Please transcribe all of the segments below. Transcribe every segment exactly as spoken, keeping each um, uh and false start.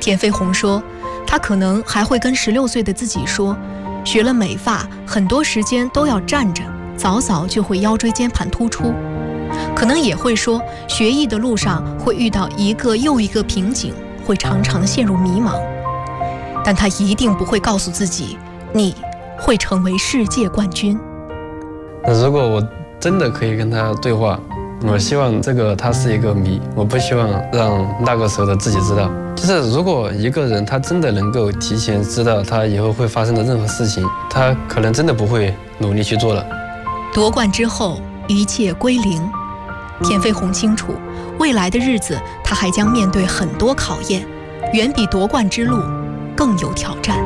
田飞鸿说，他可能还会跟十六岁的自己说，学了美发，很多时间都要站着，早早就会腰椎间盘突出。可能也会说，学艺的路上会遇到一个又一个瓶颈，会常常陷入迷茫。但他一定不会告诉自己，你会成为世界冠军。 那如果我真的可以跟他对话，我希望这个他是一个谜，我不希望让那个时候的自己知道。就是如果一个人他真的能够提前知道他以后会发生的任何事情，他可能真的不会努力去做了。 夺冠之后，一切归零。田飞鸿清楚，未来的日子他还将面对很多考验，远比夺冠之路更有挑战。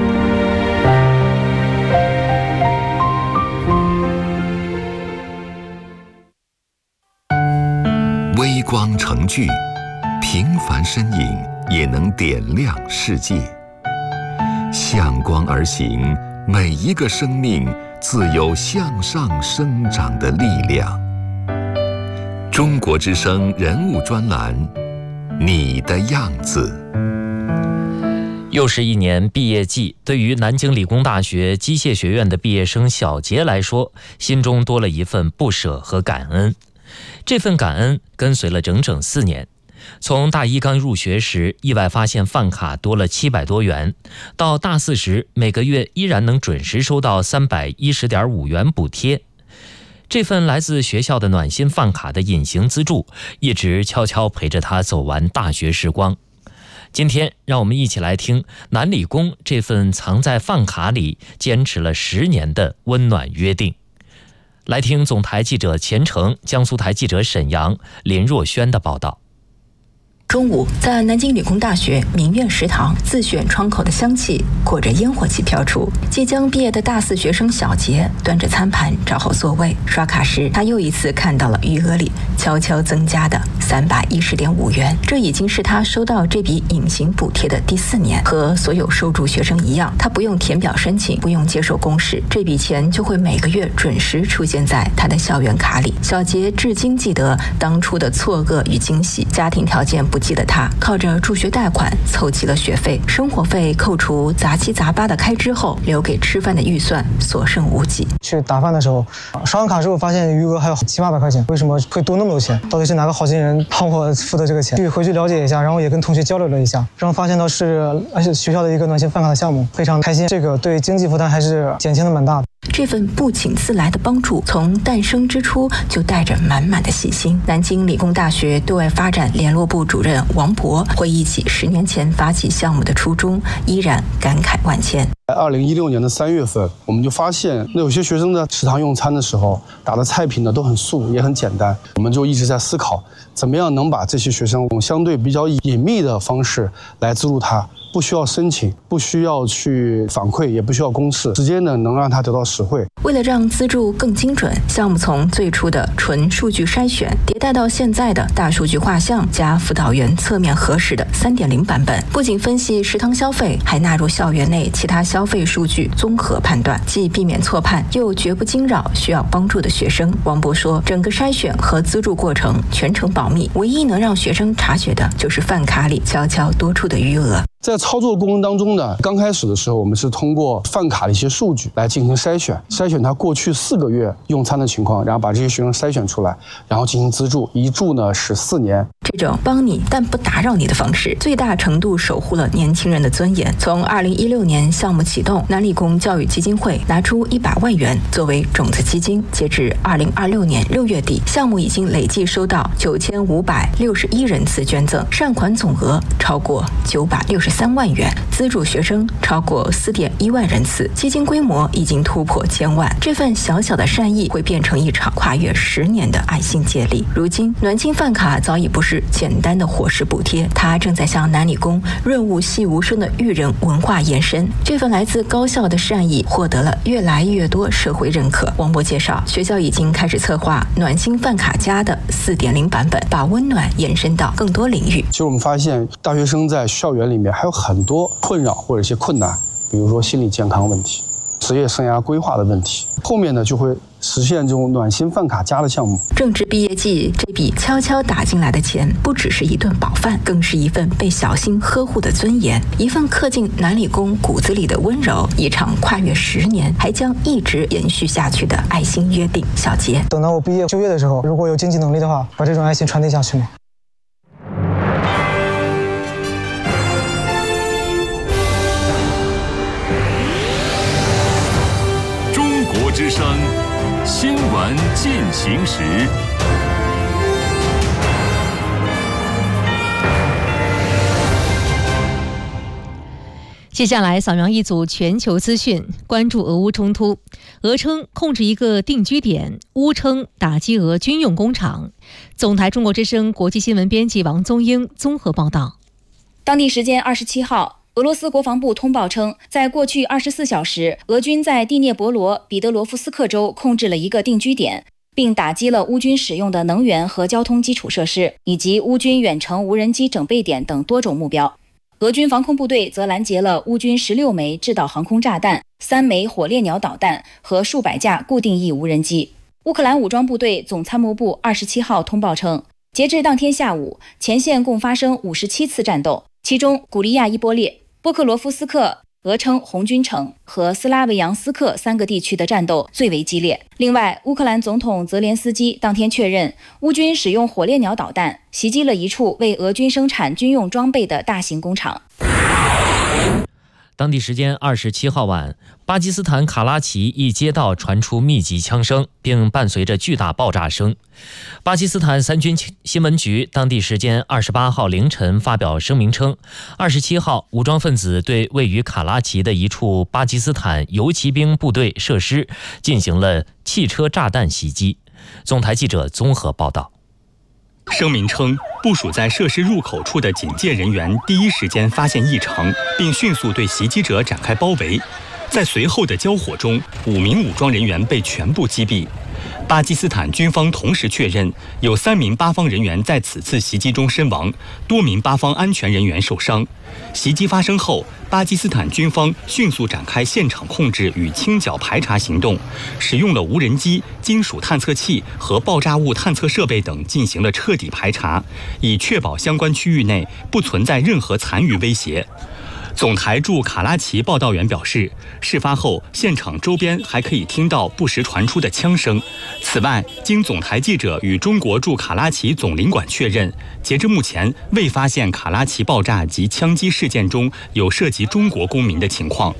微光成炬，平凡身影也能点亮世界。向光而行，每一个生命自有向上生长的力量。中国之声人物专栏，你的样子。 又是一年毕业季，对于南京理工大学机械学院的毕业生小杰来说，心中多了一份不舍和感恩。这份感恩跟随了整整四年，从大一刚入学时意外发现饭卡多了七百多元，到大四时每个月依然能准时收到三百一十点五元补贴。这份来自学校的暖心饭卡的隐形资助，一直悄悄陪着他走完大学时光。今天让我们一起来听南理工这份藏在饭卡里坚持了十年的温暖约定。来听总台记者钱成、江苏台记者沈阳、林若轩的报道。 中午，在南京理工大学明苑食堂，自选窗口的香气裹着烟火气飘出。即将毕业的大四学生小杰端着餐盘找好座位，刷卡时他又一次看到了余额里悄悄增加的三百一十点五元。这已经是他收到这笔隐形补贴的第四年。和所有受助学生一样，他不用填表申请，不用接受公示，这笔钱就会每个月准时出现在他的校园卡里。小杰至今记得当初的错愕与惊喜，家庭条件不记得他靠着助学贷款凑齐了学费，生活费扣除杂七杂八的开支后，留给吃饭的预算所剩无几。 去打饭的时候，刷完卡之后发现余额还有七八百块钱，为什么会多那么多钱？到底是哪个好心人帮我付的这个钱？去回去了解一下，然后也跟同学交流了一下，然后发现到是而且学校的一个暖心饭卡的项目，非常开心。这个对经济负担还是减轻的蛮大的。 这份不请自来的帮助，从诞生之初就带着满满的细心。南京理工大学对外发展联络部主任王博回忆起十年前发起项目的初衷，依然感慨万千。 二零一六年的三月份，我们就发现那有些学生在食堂用餐的时候打的菜品呢都很素，也很简单。我们就一直在思考，怎么样能把这些学生用相对比较隐秘的方式来资助他，不需要申请，不需要去反馈，也不需要公示，直接呢能让他得到实惠。 为了让资助更精准，项目从最初的纯数据筛选迭代到现在的大数据画像加辅导员侧面核实的 三点零 版本，不仅分析食堂消费，还纳入校园内其他消费数据综合判断，既避免错判，又绝不惊扰需要帮助的学生。王博说，整个筛选和资助过程全程保密，唯一能让学生察觉的就是饭卡里悄悄多出的余额。 在操作过程当中呢，刚开始的时候，我们是通过饭卡的一些数据来进行筛选，筛选他过去四个月用餐的情况，然后把这些学生筛选出来，然后进行资助，一助呢是四年。 这种帮你但不打扰你的方式，最大程度守护了年轻人的尊严。从二零一六年项目启动，南理工教育基金会拿出一百万元作为种子基金，截至二零二六年六月底，项目已经累计收到九千五百六十一人次捐赠，善款总额超过九百六十三万元，资助学生超过四点一万人次，基金规模已经突破千万。这份小小的善意会变成一场跨越十年的爱心接力。如今，暖心饭卡早已不是简单的伙食补贴，它正在向南理工润物细无声的育人文化延伸。这份来自高校的善意获得了越来越多社会认可。王博介绍，学校已经开始策划暖心饭卡加的 四点零 版本，把温暖延伸到更多领域。 其实我们发现，大学生在校园里面还有很多困扰或者一些困难，比如说心理健康问题， 职业生涯规划的问题。后面呢，就会实现这种暖心饭卡加的项目。 正值毕业季，这笔悄悄打进来的钱，不只是一顿饱饭，更是一份被小心呵护的尊严，一份刻进南理工骨子里的温柔，一场跨越十年还将一直延续下去的爱心约定。小杰， 等到我毕业就业的时候，如果有经济能力的话，把这种爱心传递下去吗？ 中国之声新闻进行时。 接下来扫描一组全球资讯，关注俄乌冲突。俄称控制一个定居点，乌称打击俄军用工厂。总台中国之声国际新闻编辑王宗英综合报道。 当地时间二十七号，俄罗斯国防部通报称，在过去二十四小时，俄军在第聂伯罗彼得罗夫斯克州控制了一个定居点，并打击了乌军使用的能源和交通基础设施，以及乌军远程无人机整备点等多种目标。俄军防空部队则拦截了乌军十六枚制导航空炸弹、三枚火烈鸟导弹和数百架固定翼无人机。乌克兰武装部队总参谋部二十七号通报称，截至当天下午，前线共发生五十七次战斗，其中古利亚伊波列、波克罗夫斯克、俄称红军城和斯拉维扬斯克三个地区的战斗最为激烈。另外，乌克兰总统泽连斯基当天确认，乌军使用火烈鸟导弹袭击了一处为俄军生产军用装备的大型工厂。 当地时间二十七号晚，巴基斯坦卡拉奇一街道传出密集枪声，并伴随着巨大爆炸声。巴基斯坦三军新闻局当地时间二十八号凌晨发表声明称，二十七号武装分子对位于卡拉奇的一处巴基斯坦游骑兵部队设施进行了汽车炸弹袭击。总台记者综合报道。 声明称，部署在设施入口处的警戒人员第一时间发现异常，并迅速对袭击者展开包围。在随后的交火中，五名武装人员被全部击毙。巴基斯坦军方同时确认，有三名巴方人员在此次袭击中身亡，多名巴方安全人员受伤。袭击发生后，巴基斯坦军方迅速展开现场控制与清剿排查行动，使用了无人机、金属探测器和爆炸物探测设备等进行了彻底排查，以确保相关区域内不存在任何残余威胁。总台驻卡拉奇报道员表示，事发后现场周边还可以听到不时传出的枪声。此外，经总台记者与中国驻卡拉奇总领馆确认，截至目前未发现卡拉奇爆炸及枪击事件中有涉及中国公民的情况。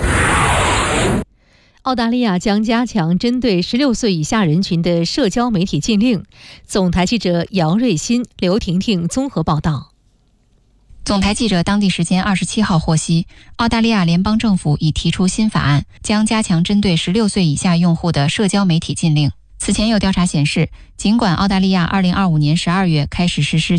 澳大利亚将加强针对十六岁以下人群的社交媒体禁令。总台记者姚瑞欣、刘婷婷综合报道。 总台记者当地时间二十七号获悉，澳大利亚联邦政府已提出新法案，将加强针对十六岁以下用户的社交媒体禁令。此前有调查显示，尽管澳大利亚二零二五年十二月开始实施